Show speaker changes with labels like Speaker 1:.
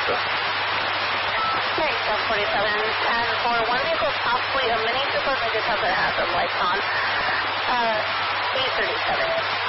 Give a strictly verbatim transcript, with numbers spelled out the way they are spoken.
Speaker 1: Delta.
Speaker 2: Okay, seven forty-seven. And for one vehicle, possibly a Mini Cooper, I just have the hazard lights on. Uh, eight thirty-seven.